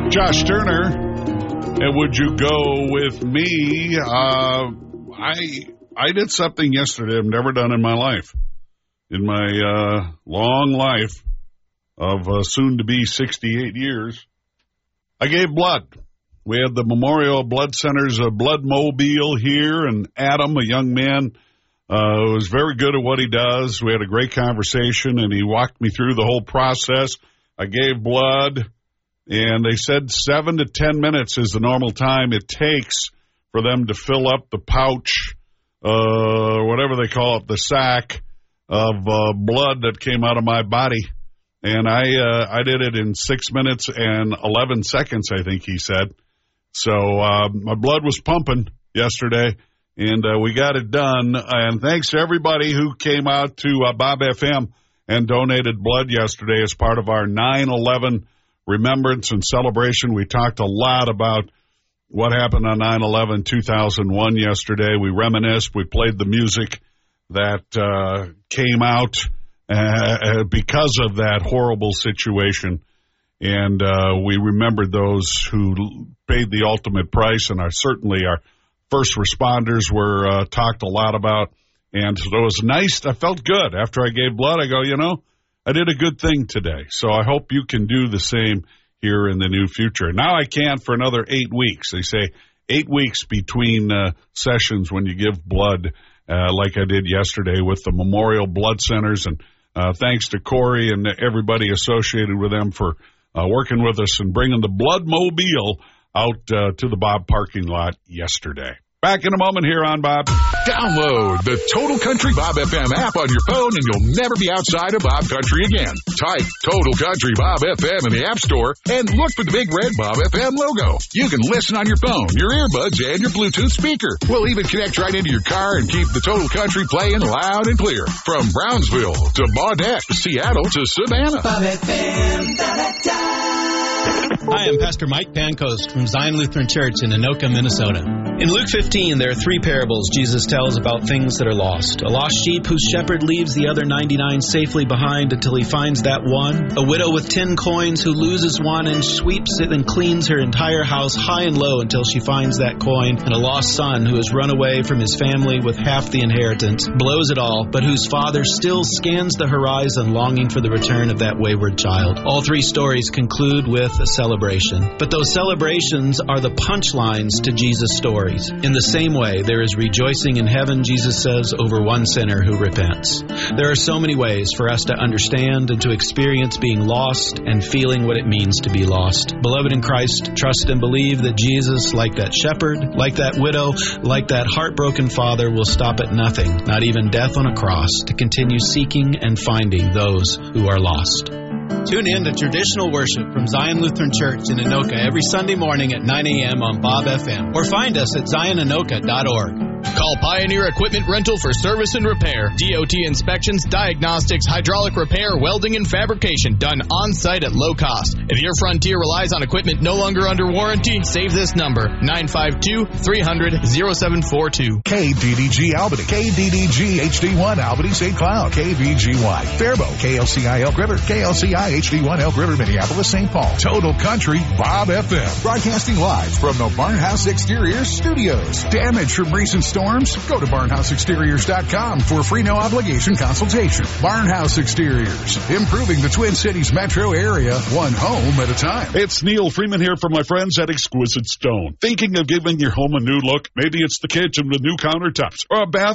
Josh Turner, and Would You Go With Me? I did something yesterday I've never done in my life. In my long life of soon-to-be 68 years, I gave blood. We had the Memorial Blood Center's blood mobile here, and Adam, a young man, was very good at what he does. We had a great conversation, and he walked me through the whole process. I gave blood, and they said 7 to 10 minutes is the normal time it takes for them to fill up the pouch, whatever they call it, the sack of blood that came out of my body. And I did it in 6 minutes and 11 seconds, I think he said. So my blood was pumping yesterday, and we got it done. And thanks to everybody who came out to Bob FM and donated blood yesterday as part of our 9/11 remembrance and celebration. We talked a lot about what happened on 9/11/2001 yesterday. We reminisced. We played the music that came out because of that horrible situation. And we remembered those who paid the ultimate price, and certainly our first responders were talked a lot about. And so it was nice. I felt good. After I gave blood, I go, I did a good thing today. So I hope you can do the same here in the new future. Now I can for another 8 weeks. They say 8 weeks between sessions when you give blood, like I did yesterday with the Memorial Blood Centers. And thanks to Corey and everybody associated with them for working with us and bringing the blood mobile out to the Bob parking lot yesterday. Back in a moment here on Bob. Download the Total Country Bob FM app on your phone and you'll never be outside of Bob Country again. Type Total Country Bob FM in the App Store and look for the big red Bob FM logo. You can listen on your phone, your earbuds, and your Bluetooth speaker. We'll even connect right into your car and keep the Total Country playing loud and clear. From Brownsville to Baudette, Seattle to Savannah. Bob FM, Hi, I'm Pastor Mike Pancoast from Zion Lutheran Church in Anoka, Minnesota. In Luke 15, there are 3 parables Jesus tells about things that are lost. A lost sheep whose shepherd leaves the other 99 safely behind until he finds that one. A widow with 10 coins who loses one and sweeps it and cleans her entire house high and low until she finds that coin. And a lost son who has run away from his family with half the inheritance, blows it all, but whose father still scans the horizon longing for the return of that wayward child. All 3 stories conclude with a celebration. But those celebrations are the punchlines to Jesus' stories. In the same way, there is rejoicing in heaven, Jesus says, over one sinner who repents. There are so many ways for us to understand and to experience being lost and feeling what it means to be lost. Beloved in Christ, trust and believe that Jesus, like that shepherd, like that widow, like that heartbroken father, will stop at nothing, not even death on a cross, to continue seeking and finding those who are lost. Tune in to traditional worship from Zion Lutheran Church in Anoka every Sunday morning at 9 a.m. on Bob FM, or find us at zionanoka.org. Call Pioneer Equipment Rental for service and repair. DOT inspections, diagnostics, hydraulic repair, welding, and fabrication done on-site at low cost. If your Frontier relies on equipment no longer under warranty, save this number, 952-300-0742. KDDG Albany, KDDG HD1 Albany St. Cloud, KVGY Faribault, KLCI Elk River, KLCI HD1 Elk River, Minneapolis, St. Paul. Total Country Bob FM. Broadcasting live from the Barnhouse Exteriors Studios. Damage from recent storms? Go to barnhouseexteriors.com for a free no-obligation consultation. Barnhouse Exteriors, improving the Twin Cities metro area, one home at a time. It's Neil Freeman here from my friends at Exquisite Stone. Thinking of giving your home a new look? Maybe it's the kitchen with new countertops or a bath